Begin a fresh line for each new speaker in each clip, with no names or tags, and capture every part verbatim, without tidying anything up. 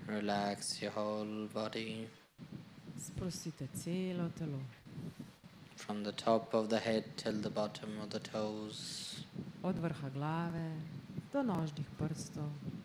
Relax your whole body.
Sprostite celo telo.
From the top of the head till the bottom of the toes.
Od vrha glave do nožnih prstov.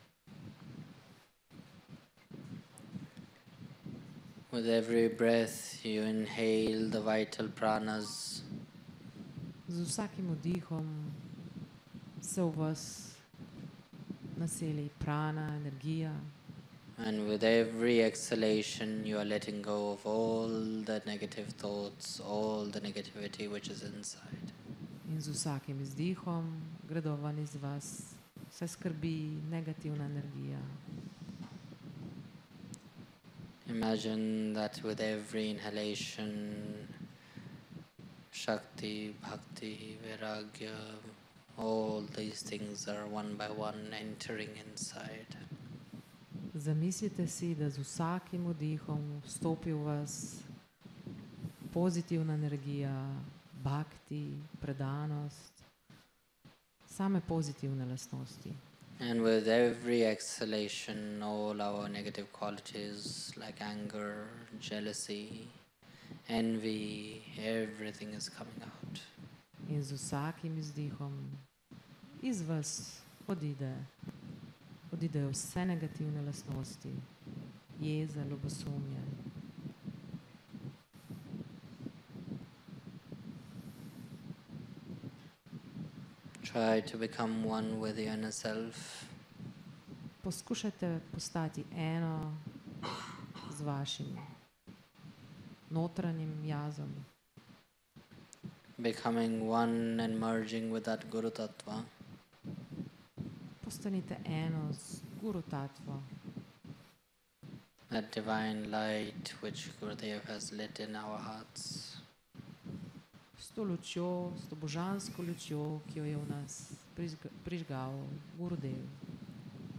With every breath you inhale the vital pranas.
Z vsakim vdihom se v vas naseli prana, energija.
And with every exhalation you are letting go of all the negative thoughts, all the negativity which is inside.
In z vsakim izdihom gredo ven iz vas vse skrbi, negativna energija.
Imagine that with every inhalation, Shakti, Bhakti, Vairagya, all these things are one by one entering inside.
Zamislite si, da z vsakim vdihom vstopi v vas pozitivna energija, bhakti, predanost, same pozitivne lastnosti.
And with every exhalation, all our negative qualities like anger, jealousy, envy, everything is coming out.
In z vsakim izdihom iz vas odide, odidejo vse negativne lastnosti, jeza, ljubosumje.
Try to become one with the inner self.
Poskušajte postati eno z vašim notranjim jazom.
Becoming one and merging with that Guru Tattva.
Postanite eno z Guru Tattvo.
That divine light which Gurudev has lit in our hearts.
S to lučjo, s to božansko lučjo, ki jo je v nas prižgal Gurudev.